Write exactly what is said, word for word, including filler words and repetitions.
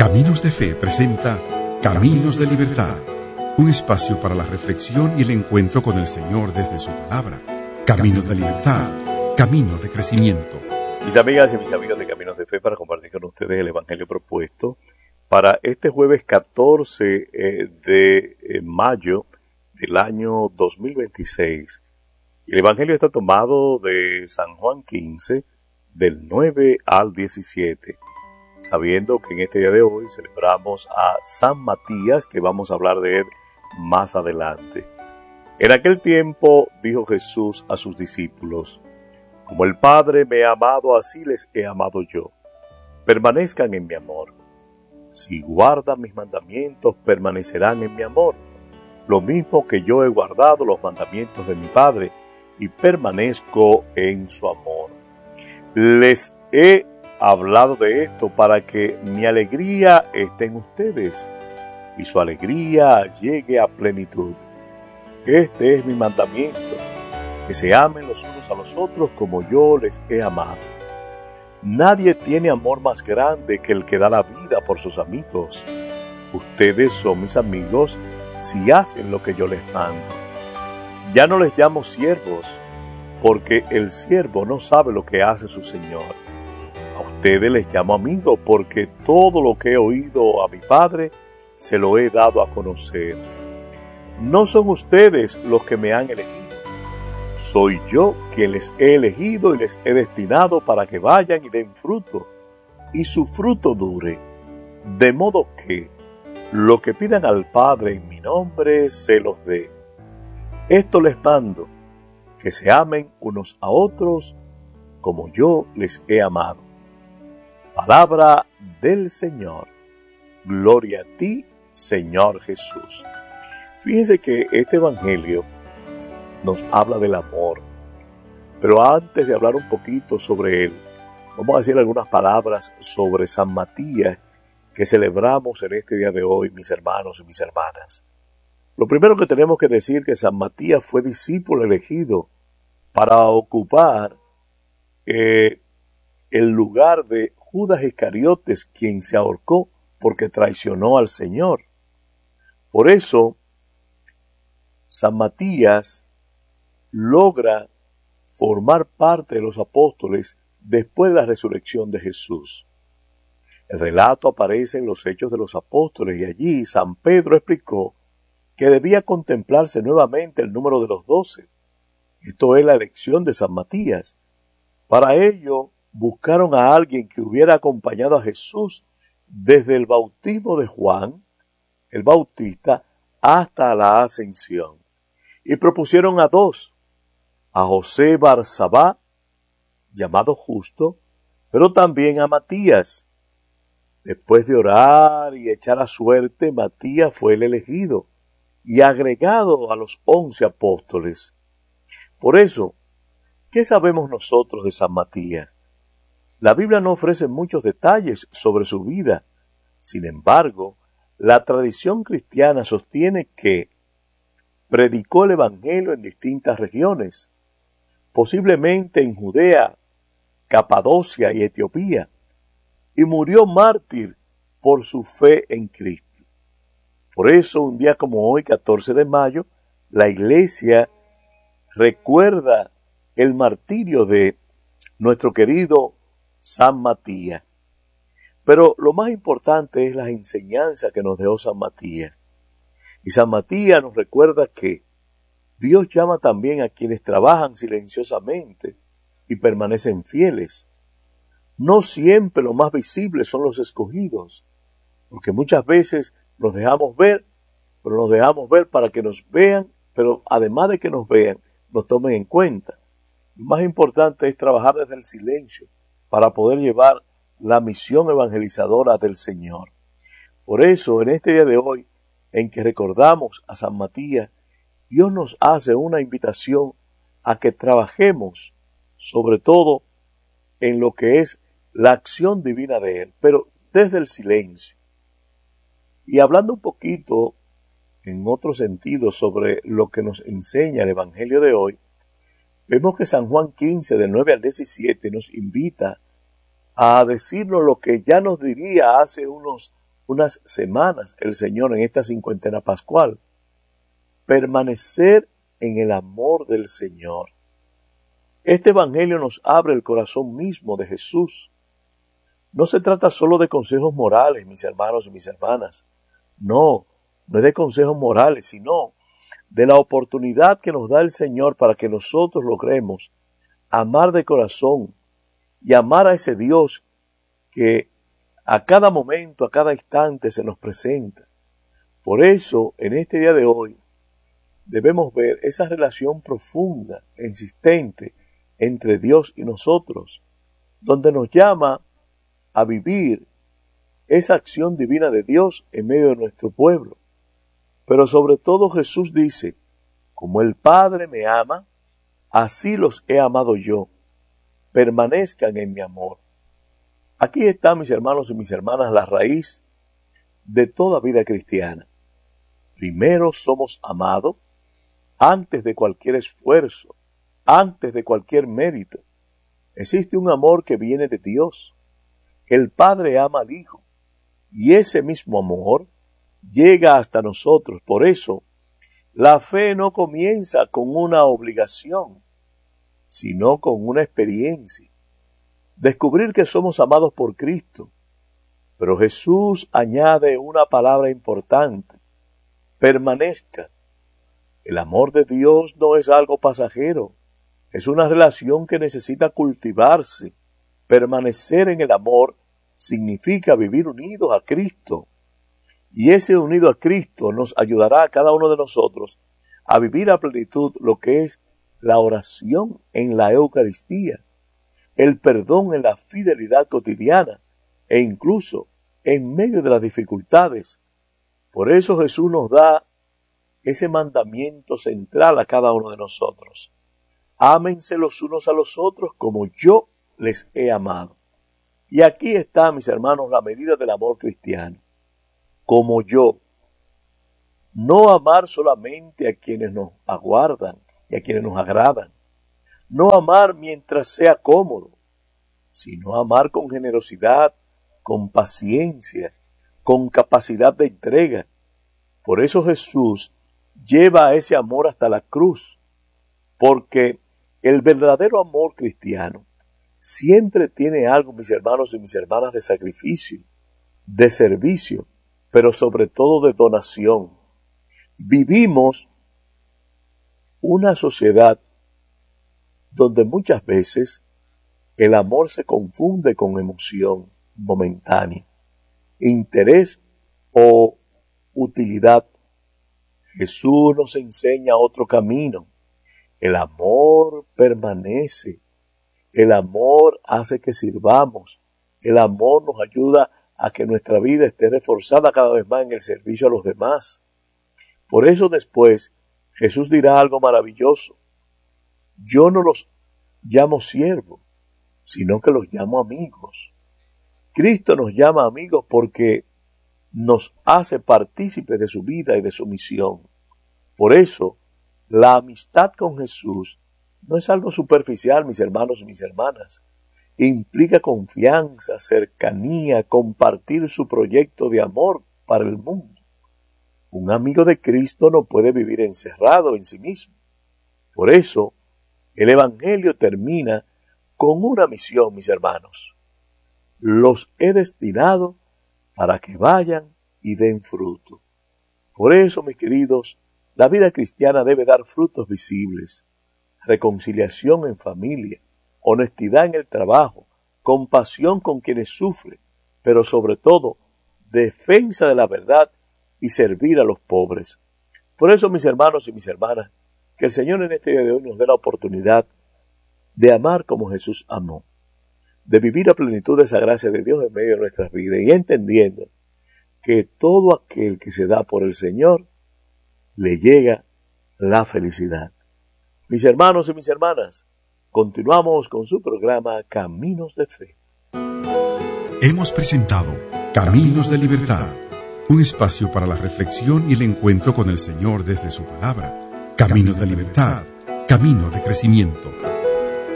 Caminos de Fe presenta Caminos de Libertad, un espacio para la reflexión y el encuentro con el Señor desde su palabra. Caminos de Libertad, caminos de crecimiento. Mis amigas y mis amigos de Caminos de Fe, para compartir con ustedes el Evangelio propuesto para este jueves catorce de mayo del año dos mil veintiséis. El Evangelio está tomado de San Juan quince, del nueve al diecisiete. Sabiendo que en este día de hoy celebramos a San Matías, que vamos a hablar de él más adelante. En aquel tiempo dijo Jesús a sus discípulos: como el Padre me ha amado, así les he amado yo. Permanezcan en mi amor. Si guardan mis mandamientos, permanecerán en mi amor, lo mismo que yo he guardado los mandamientos de mi Padre y permanezco en su amor. Les he hablado de esto para que mi alegría esté en ustedes y su alegría llegue a plenitud. Este es mi mandamiento, que se amen los unos a los otros como yo les he amado. Nadie tiene amor más grande que el que da la vida por sus amigos. Ustedes son mis amigos si hacen lo que yo les mando. Ya no les llamo siervos, porque el siervo no sabe lo que hace su señor. A ustedes les llamo amigos, porque todo lo que he oído a mi Padre se lo he dado a conocer. No son ustedes los que me han elegido. Soy yo quien les he elegido y les he destinado para que vayan y den fruto, y su fruto dure, de modo que lo que pidan al Padre en mi nombre se los dé. Esto les mando, que se amen unos a otros como yo les he amado. Palabra del Señor. Gloria a ti, Señor Jesús. Fíjense que este evangelio nos habla del amor, pero antes de hablar un poquito sobre él, vamos a decir algunas palabras sobre San Matías que celebramos en este día de hoy, mis hermanos y mis hermanas. Lo primero que tenemos que decir es que San Matías fue discípulo elegido para ocupar eh, el lugar de Judas Iscariotes, quien se ahorcó porque traicionó al Señor. Por eso, San Matías logra formar parte de los apóstoles después de la resurrección de Jesús. El relato aparece en los Hechos de los Apóstoles y allí San Pedro explicó que debía contemplarse nuevamente el número de los doce. Esto es la elección de San Matías. Para ello buscaron a alguien que hubiera acompañado a Jesús desde el bautismo de Juan, el Bautista, hasta la ascensión. Y propusieron a dos, a José Barsabá, llamado Justo, pero también a Matías. Después de orar y echar a suerte, Matías fue el elegido y agregado a los once apóstoles. Por eso, ¿qué sabemos nosotros de San Matías? La Biblia no ofrece muchos detalles sobre su vida. Sin embargo, la tradición cristiana sostiene que predicó el Evangelio en distintas regiones, posiblemente en Judea, Capadocia y Etiopía, y murió mártir por su fe en Cristo. Por eso, un día como hoy, catorce de mayo, la Iglesia recuerda el martirio de nuestro querido San Matías. Pero lo más importante es la enseñanza que nos dejó San Matías. Y San Matías nos recuerda que Dios llama también a quienes trabajan silenciosamente y permanecen fieles. No siempre lo más visible son los escogidos, porque muchas veces nos dejamos ver, pero nos dejamos ver para que nos vean, pero además de que nos vean, nos tomen en cuenta. Lo más importante es trabajar desde el silencio para poder llevar la misión evangelizadora del Señor. Por eso, en este día de hoy, en que recordamos a San Matías, Dios nos hace una invitación a que trabajemos, sobre todo en lo que es la acción divina de Él, pero desde el silencio. Y hablando un poquito en otro sentido sobre lo que nos enseña el Evangelio de hoy, vemos que San Juan quince, del nueve al diecisiete, nos invita a decirnos lo que ya nos diría hace unos unas semanas el Señor en esta cincuentena pascual. Permanecer en el amor del Señor. Este evangelio nos abre el corazón mismo de Jesús. No se trata solo de consejos morales, mis hermanos y mis hermanas. No, no es de consejos morales, sino de la oportunidad que nos da el Señor para que nosotros logremos amar de corazón y amar a ese Dios que a cada momento, a cada instante se nos presenta. Por eso, en este día de hoy, debemos ver esa relación profunda e insistente entre Dios y nosotros, donde nos llama a vivir esa acción divina de Dios en medio de nuestro pueblo. Pero sobre todo Jesús dice, como el Padre me ama, así los he amado yo, permanezcan en mi amor. Aquí está, mis hermanos y mis hermanas, la raíz de toda vida cristiana. Primero somos amados, antes de cualquier esfuerzo, antes de cualquier mérito. Existe un amor que viene de Dios. El Padre ama al Hijo, y ese mismo amor llega hasta nosotros. Por eso, la fe no comienza con una obligación, sino con una experiencia. Descubrir que somos amados por Cristo. Pero Jesús añade una palabra importante: permanezca. El amor de Dios no es algo pasajero, es una relación que necesita cultivarse. Permanecer en el amor significa vivir unidos a Cristo. Y ese unido a Cristo nos ayudará a cada uno de nosotros a vivir a plenitud lo que es la oración en la Eucaristía, el perdón en la fidelidad cotidiana e incluso en medio de las dificultades. Por eso Jesús nos da ese mandamiento central a cada uno de nosotros. Ámense los unos a los otros como yo les he amado. Y aquí está, mis hermanos, la medida del amor cristiano. Como yo. No amar solamente a quienes nos aguardan y a quienes nos agradan. No amar mientras sea cómodo, sino amar con generosidad, con paciencia, con capacidad de entrega. Por eso Jesús lleva ese amor hasta la cruz, porque el verdadero amor cristiano siempre tiene algo, mis hermanos y mis hermanas, de sacrificio, de servicio, pero sobre todo de donación. Vivimos una sociedad donde muchas veces el amor se confunde con emoción momentánea, interés o utilidad. Jesús nos enseña otro camino. El amor permanece. El amor hace que sirvamos. El amor nos ayuda a que nuestra vida esté reforzada cada vez más en el servicio a los demás. Por eso después Jesús dirá algo maravilloso. Yo no los llamo siervos, sino que los llamo amigos. Cristo nos llama amigos porque nos hace partícipes de su vida y de su misión. Por eso, la amistad con Jesús no es algo superficial, mis hermanos y mis hermanas. Implica confianza, cercanía, compartir su proyecto de amor para el mundo. Un amigo de Cristo no puede vivir encerrado en sí mismo. Por eso, el Evangelio termina con una misión, mis hermanos. Los he destinado para que vayan y den fruto. Por eso, mis queridos, la vida cristiana debe dar frutos visibles. Reconciliación en familia, honestidad en el trabajo, compasión con quienes sufren, pero sobre todo, defensa de la verdad y servir a los pobres. Por eso, mis hermanos y mis hermanas, que el Señor en este día de hoy nos dé la oportunidad de amar como Jesús amó, de vivir a plenitud de esa gracia de Dios en medio de nuestras vidas y entendiendo que todo aquel que se da por el Señor le llega la felicidad. Mis hermanos y mis hermanas, continuamos con su programa Caminos de Fe. Hemos presentado Caminos de Libertad, un espacio para la reflexión y el encuentro con el Señor desde su palabra. Caminos de libertad, caminos de crecimiento.